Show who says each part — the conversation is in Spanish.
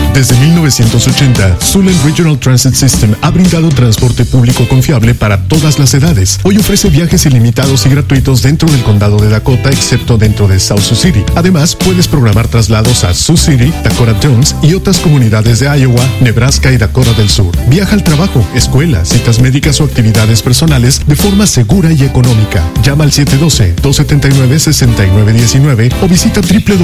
Speaker 1: Desde 1980, Sulen Regional Transit System ha brindado transporte público confiable para todas las edades. Hoy ofrece viajes ilimitados y gratuitos dentro del condado de Dakota, excepto dentro de South Sioux City. Además, puedes programar traslados a Sioux City, Dakota Jones y otras comunidades de Iowa, Nebraska y Dakota del Sur. Viaja al trabajo, escuela, citas médicas o actividades personales de forma segura y económica. Llama al 712-279-6919 o visita